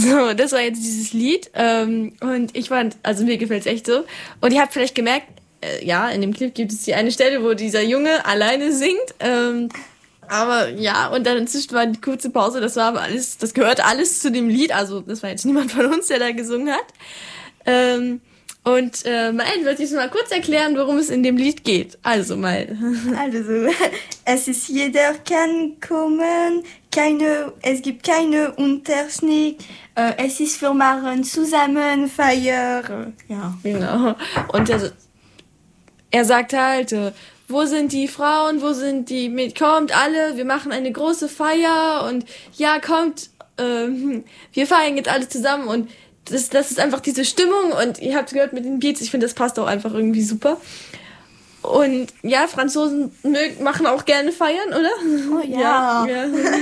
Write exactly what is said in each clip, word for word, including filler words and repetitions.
So, das war jetzt dieses Lied. Ähm, und ich fand, also mir gefällt's echt so. Und ihr habt vielleicht gemerkt, äh, ja, in dem Clip gibt es die eine Stelle, wo dieser Junge alleine singt. Ähm, aber ja, und dann inzwischen war die kurze Pause, das war aber alles, das gehört alles zu dem Lied. Also das war jetzt niemand von uns, der da gesungen hat. Ähm, und äh, Mael, wollte ich mal kurz erklären, worum es in dem Lied geht. Also Mael. Also, es ist jeder kann kommen, keine, es gibt keine Unterschied, äh, es ist für machen zusammen Feier, ja. Genau. Und er, er sagt halt, äh, wo sind die Frauen, wo sind die, mit, kommt alle, wir machen eine große Feier und ja, kommt, äh, wir feiern jetzt alle zusammen und das, das ist einfach diese Stimmung und ihr habt gehört mit den Beats, ich finde, das passt auch einfach irgendwie super. Und ja, Franzosen mögen, machen auch gerne feiern, oder? Oh ja. ja, ja.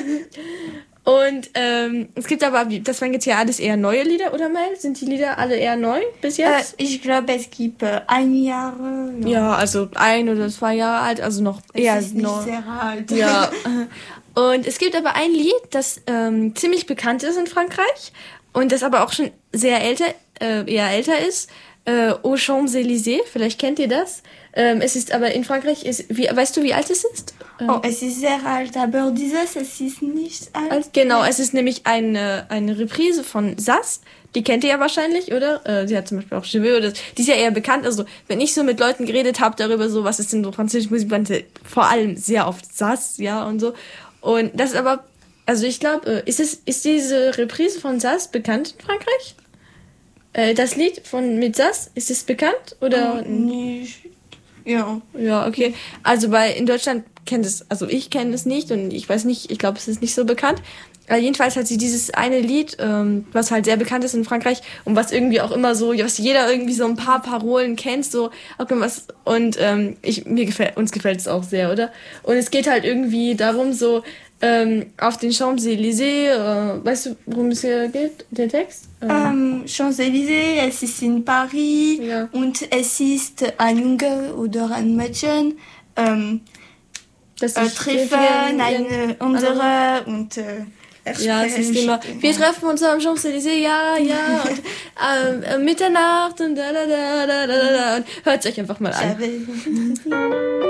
Und ähm, es gibt aber, das waren jetzt ja alles eher neue Lieder, oder Mel? Sind die Lieder alle eher neu bis jetzt? Äh, ich glaube, es gibt äh, ein Jahr. Ja. ja, also ein oder zwei Jahre alt, also noch es eher ist nicht neu. sehr alt. Ja. Und es gibt aber ein Lied, das ähm, ziemlich bekannt ist in Frankreich und das aber auch schon sehr älter, äh, eher älter ist. Äh, Aux Champs-Élysées, vielleicht kennt ihr das. Ähm, es ist aber in Frankreich, ist, wie, weißt du, wie alt es ist? Ähm, Oh, es ist sehr alt, aber dieses, es ist nicht alt. alt. Genau, es ist nämlich eine, eine Reprise von Sass. Die kennt ihr ja wahrscheinlich, oder? Äh, sie hat zum Beispiel auch Je veux, oder die ist ja eher bekannt. Also, wenn ich so mit Leuten geredet habe darüber, so, was ist denn so französische Musik, vor allem sehr oft Sass, ja, und so. Und das ist aber, also ich glaube, äh, ist es, ist diese Reprise von Sass bekannt in Frankreich? Äh, das Lied von mit Sass, ist es bekannt? Oder? Oh, nicht. Ja. Ja, okay. Also bei in Deutschland kennt es, also ich kenne es nicht und ich weiß nicht, ich glaube, es ist nicht so bekannt. Aber jedenfalls hat sie dieses eine Lied, ähm, was halt sehr bekannt ist in Frankreich und was irgendwie auch immer so, was jeder irgendwie so ein paar Parolen kennt, so auch was und ähm, ich mir gefällt, uns gefällt es auch sehr, oder? Und es geht halt irgendwie darum, so ähm, auf den Champs-Élysées, äh, weißt du, worum es hier geht, der Text? Ähm, ähm, Champs-Élysées, es ist in Paris ja. und es ist ein Junge oder ein Mädchen, ähm, das äh, treffen eine andere und äh, ja, es ist immer, wir treffen uns am Champs-Élysées, ja, ja, und ähm, Mitternacht und da, da, da, da, da, da, und hört euch einfach mal an.